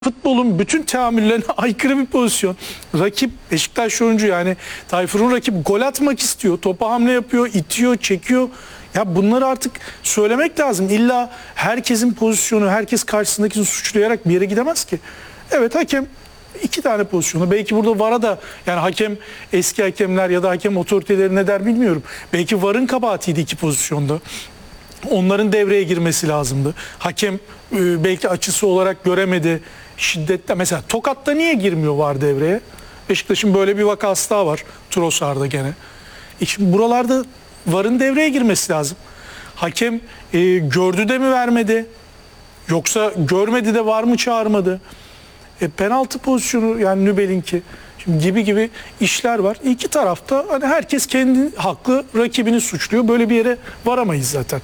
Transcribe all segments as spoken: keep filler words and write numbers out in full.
Futbolun bütün teamüllerine aykırı bir pozisyon. Rakip Beşiktaş oyuncu, yani Tayfur'un rakip gol atmak istiyor. Topa hamle yapıyor, itiyor, çekiyor. Ya bunları artık söylemek lazım. İlla herkesin pozisyonu, herkes karşısındakini suçlayarak bir yere gidemez ki. Evet, hakem iki tane pozisyonu. Belki burada VAR'a da, yani hakem, eski hakemler ya da hakem otoriteleri ne der bilmiyorum. Belki VAR'ın kabahatiydi iki pozisyonda. Onların devreye girmesi lazımdı. Hakem e, belki açısı olarak göremedi. Şiddetle mesela Tokat'ta niye girmiyor VAR devreye? Beşiktaş'ın böyle bir vakası daha var. Trossard'da gene. E şimdi buralarda VAR'ın devreye girmesi lazım. Hakem e, gördü de mi vermedi? Yoksa görmedi de VAR mı çağırmadı? E, penaltı pozisyonu, yani Nübel'inki şimdi gibi gibi işler var. İki tarafta hani herkes kendi haklı, rakibini suçluyor. Böyle bir yere varamayız zaten.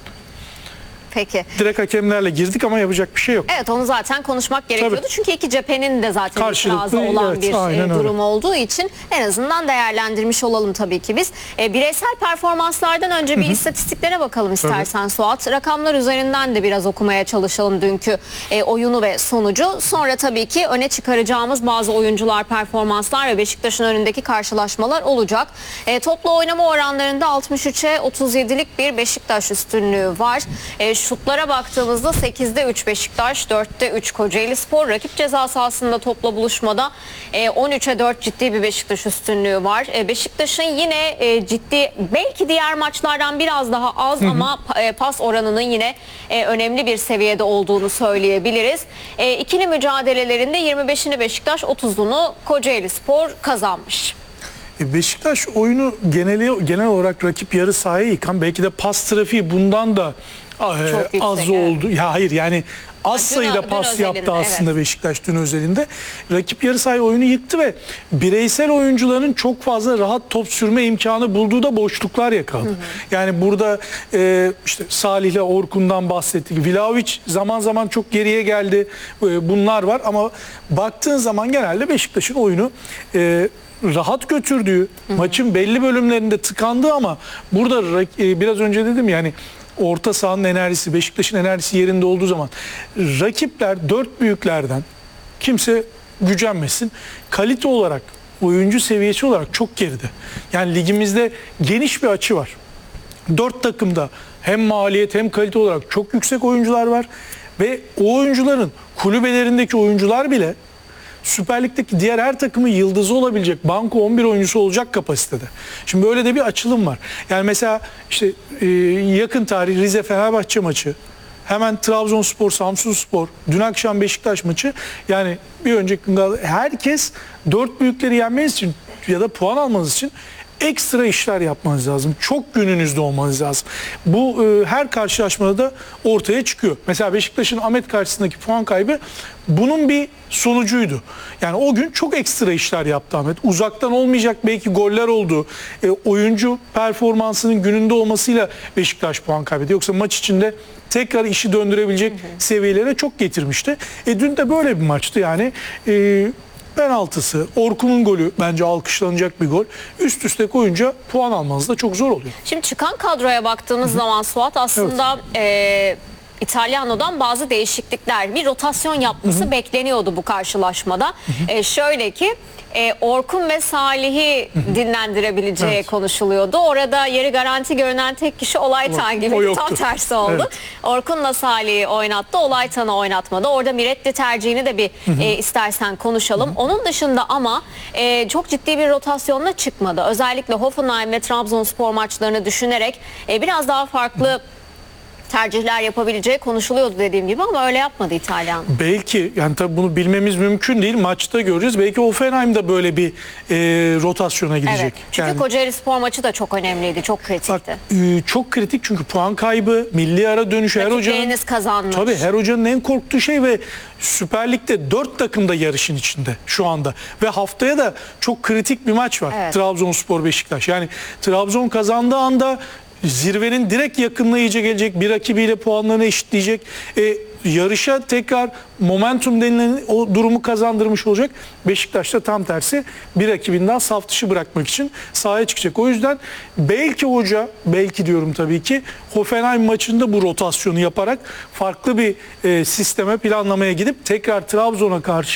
Peki. Direkt hakemlerle girdik ama yapacak bir şey yok. Evet, onu zaten konuşmak gerekiyordu. Tabii. Çünkü iki cephenin de zaten itirazı olan evet, bir e, durum öyle. olduğu için en azından değerlendirmiş olalım tabii ki biz. E, bireysel performanslardan önce bir Hı -hı. istatistiklere bakalım istersen Tabii. Suat. Rakamlar üzerinden de biraz okumaya çalışalım dünkü e, oyunu ve sonucu. Sonra tabii ki öne çıkaracağımız bazı oyuncular, performanslar ve Beşiktaş'ın önündeki karşılaşmalar olacak. E, toplu oynama oranlarında altmış üçe otuz yedilik bir Beşiktaş üstünlüğü var. E, Şutlara baktığımızda sekizde üç Beşiktaş, dörtte üç Kocaelispor. Rakip ceza sahasında topla buluşmada on üçe dört ciddi bir Beşiktaş üstünlüğü var. Beşiktaş'ın yine ciddi, belki diğer maçlardan biraz daha az, hı hı. ama pas oranının yine önemli bir seviyede olduğunu söyleyebiliriz. İkili mücadelelerinde yirmi beşini Beşiktaş, otuzunu Kocaelispor kazanmış. Beşiktaş oyunu geneli, genel olarak rakip yarı sahaya yıkan, belki de pas trafiği bundan da Çok az yüksek, oldu. Evet. Ya hayır, yani az dün, sayıda dün pas özelinde, yaptı aslında evet. Beşiktaş dün özelinde. Rakip yarı sahaya oyunu yıktı ve bireysel oyuncuların çok fazla rahat top sürme imkanı bulduğu da boşluklar yakaladı. Hı hı. Yani burada e, işte Salih'le Orkun'dan bahsettik. Vlahovic zaman zaman çok geriye geldi. E, bunlar var ama baktığın zaman genelde Beşiktaş'ın oyunu e, rahat götürdüğü, hı hı. maçın belli bölümlerinde tıkandı ama burada e, biraz önce dedim yani orta sahanın enerjisi, Beşiktaş'ın enerjisi yerinde olduğu zaman rakipler dört büyüklerden kimse gücenmesin. Kalite olarak, oyuncu seviyesi olarak çok geride. Yani ligimizde geniş bir açı var. Dört takımda hem maliyet hem kalite olarak çok yüksek oyuncular var ve o oyuncuların kulübelerindeki oyuncular bile Süper Lig'deki diğer her takımın yıldızı olabilecek, banko on bir oyuncusu olacak kapasitede. Şimdi böyle de bir açılım var. Yani mesela işte e, yakın tarih Rize Fenerbahçe maçı, hemen Trabzonspor Samsunspor, dün akşam Beşiktaş maçı, yani bir önceki gün herkes dört büyükleri yenmeniz için ya da puan almanız için ekstra işler yapmanız lazım. Çok gününüzde olmanız lazım. Bu e, her karşılaşmada da ortaya çıkıyor. Mesela Beşiktaş'ın Ahmet karşısındaki puan kaybı bunun bir sonucuydu. Yani o gün çok ekstra işler yaptı Ahmet. Uzaktan olmayacak belki goller oldu. E, oyuncu performansının gününde olmasıyla Beşiktaş puan kaybetti. Yoksa maç içinde tekrar işi döndürebilecek hı hı. seviyelere çok getirmişti. E, dün de böyle bir maçtı yani. E, penaltısı, Orkun'un golü bence alkışlanacak bir gol. Üst üste koyunca puan almanız da çok zor oluyor. Şimdi çıkan kadroya baktığımız Hı-hı. zaman Suat aslında evet. e, İtalyano'dan bazı değişiklikler, bir rotasyon yapması Hı-hı. bekleniyordu bu karşılaşmada. E, şöyle ki e, Orkun ve Salih'i Hı-hı. dinlendirebileceği evet. konuşuluyordu. Orada yeri garanti görünen tek kişi Olaytan gibi, tam tersi oldu. Evet. Orkun'la Salih'i oynattı, Olaytan'ı oynatmadı. Orada Miretti tercihini de bir e, istersen konuşalım. Hı-hı. Onun dışında ama e, çok ciddi bir rotasyonla çıkmadı. Özellikle Hoffenheim ve Trabzonspor maçlarını düşünerek e, biraz daha farklı Hı-hı. tercihler yapabileceği konuşuluyordu dediğim gibi ama öyle yapmadı İtalyan. Belki, yani tabii bunu bilmemiz mümkün değil. Maçta göreceğiz. Belki Hoffenheim'da böyle bir e, rotasyona girecek. Evet. Çünkü yani, Kocaelispor maçı da çok önemliydi. Çok kritikti. Bak, e, çok kritik çünkü puan kaybı, milli ara dönüşü, her hocanın kazanmış. Tabii her hocanın en korktuğu şey ve Süper Lig'de dört takım da yarışın içinde şu anda. Ve haftaya da çok kritik bir maç var. Evet. Trabzonspor Beşiktaş. Yani Trabzon kazandığı anda zirvenin direkt yakınına iyice gelecek, bir rakibiyle puanlarını eşitleyecek. E, yarışa tekrar momentum denilen o durumu kazandırmış olacak. Beşiktaş da tam tersi bir rakibinden saf dışı bırakmak için sahaya çıkacak. O yüzden belki hoca, belki diyorum tabii ki, Hoffenheim maçında bu rotasyonu yaparak farklı bir e, sisteme, planlamaya gidip tekrar Trabzon'a karşı